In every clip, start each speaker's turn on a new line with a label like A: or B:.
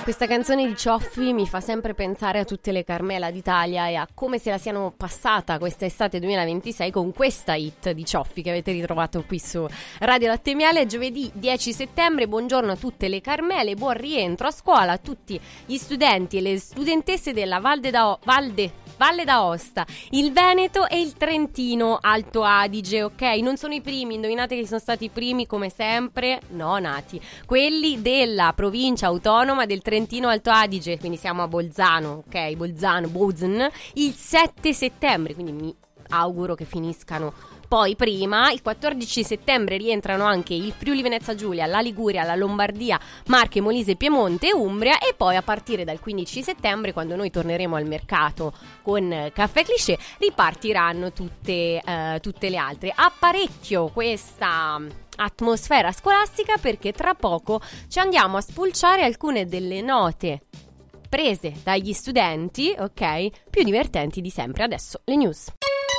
A: Questa canzone di Cioffi mi fa sempre pensare a tutte le Carmela d'Italia e a come se la siano passata questa estate 2026 con questa hit di Cioffi che avete ritrovato qui su Radio Latte Miele. Giovedì 10 settembre, buongiorno a tutte le Carmele, buon rientro a scuola a tutti gli studenti e le studentesse della Valle d'Aosta, il Veneto e il Trentino Alto Adige, ok? Non sono i primi, indovinate che sono stati i primi come sempre? No, nati. Quelli della provincia autonoma del Trentino Alto Adige, quindi siamo a Bolzano, ok? Bozen, il 7 settembre, quindi mi auguro che finiscano poi prima. Il 14 settembre rientrano anche il Friuli Venezia Giulia, la Liguria, la Lombardia, Marche, Molise, Piemonte e Umbria, e poi a partire dal 15 settembre, quando noi torneremo al mercato con Caffè Cliché, ripartiranno tutte le altre. Apparecchio questa atmosfera scolastica perché tra poco ci andiamo a spulciare alcune delle note prese dagli studenti, ok? Più divertenti di sempre. Adesso le news.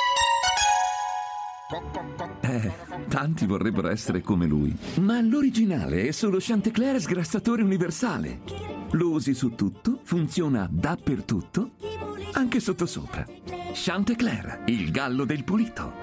B: Tanti vorrebbero essere come lui, ma l'originale è solo Chantecler sgrassatore universale. Lo usi su tutto, funziona dappertutto, anche sottosopra. Chantecler, il gallo del pulito.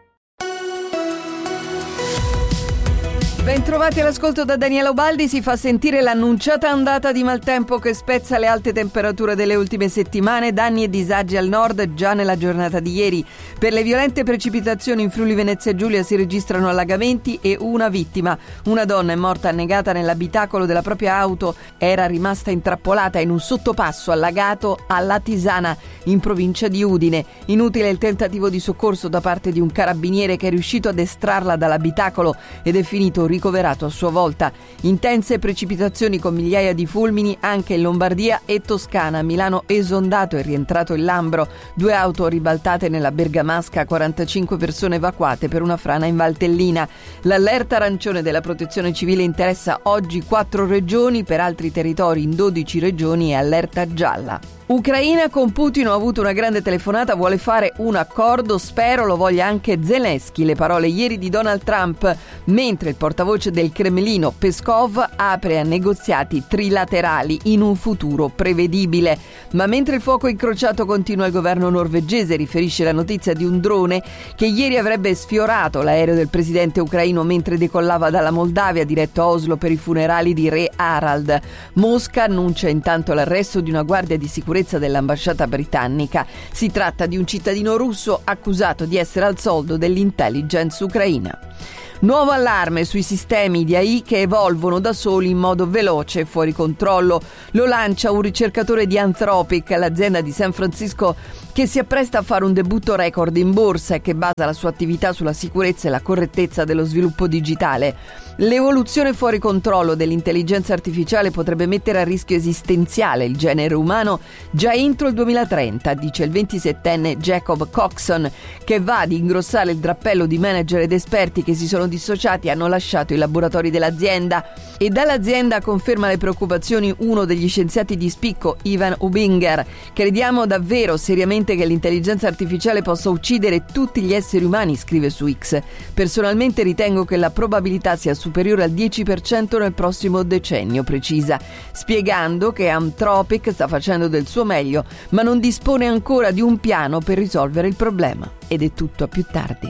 C: Bentrovati all'ascolto da Daniela Ubaldi. Si fa sentire l'annunciata ondata di maltempo che spezza le alte temperature delle ultime settimane, danni e disagi al nord già nella giornata di ieri. Per le violente precipitazioni in Friuli Venezia Giulia si registrano allagamenti e una vittima. Una donna è morta annegata nell'abitacolo della propria auto, era rimasta intrappolata in un sottopasso allagato alla Tisana, in provincia di Udine. Inutile il tentativo di soccorso da parte di un carabiniere che è riuscito ad estrarla dall'abitacolo ed è finito ricoverato a sua volta. Intense precipitazioni con migliaia di fulmini anche in Lombardia e Toscana. Milano esondato e rientrato il Lambro, 2 auto ribaltate nella Bergamasca, 45 persone evacuate per una frana in Valtellina. L'allerta arancione della Protezione Civile interessa oggi 4 regioni, per altri territori in 12 regioni è allerta gialla. Ucraina con Putin, ho avuto una grande telefonata, vuole fare un accordo, spero lo voglia anche Zelensky. Le parole ieri di Donald Trump, mentre il portavoce del Cremlino Peskov apre a negoziati trilaterali in un futuro prevedibile. Ma mentre il fuoco incrociato continua, il governo norvegese riferisce la notizia di un drone che ieri avrebbe sfiorato l'aereo del presidente ucraino mentre decollava dalla Moldavia diretto a Oslo per i funerali di re Harald. Mosca annuncia intanto l'arresto di una guardia di sicurezza dell'ambasciata britannica. Si tratta di un cittadino russo accusato di essere al soldo dell'intelligence ucraina. Nuovo allarme sui sistemi di AI che evolvono da soli in modo veloce e fuori controllo. Lo lancia un ricercatore di Anthropic, l'azienda di San Francisco che si appresta a fare un debutto record in borsa e che basa la sua attività sulla sicurezza e la correttezza dello sviluppo digitale. L'evoluzione fuori controllo dell'intelligenza artificiale potrebbe mettere a rischio esistenziale il genere umano già entro il 2030, dice il 27enne Jacob Coxon, che va ad ingrossare il drappello di manager ed esperti che si sono dissociati e hanno lasciato i laboratori dell'azienda. E dall'azienda conferma le preoccupazioni uno degli scienziati di spicco, Ivan Ubinger. Crediamo davvero seriamente che l'intelligenza artificiale possa uccidere tutti gli esseri umani, scrive su X. Personalmente ritengo che la probabilità sia superiore al 10% nel prossimo decennio, precisa, spiegando che Anthropic sta facendo del suo meglio, ma non dispone ancora di un piano per risolvere il problema. Ed è tutto a più tardi.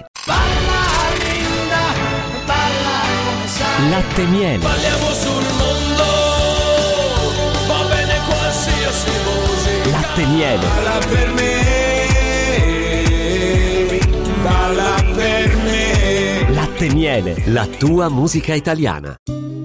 D: Latte Miele.
E: Parliamo sul mondo, va bene qualsiasi musica.
D: Latte Miele.
E: Balla per me, balla per me.
D: Latte Miele, la tua musica italiana.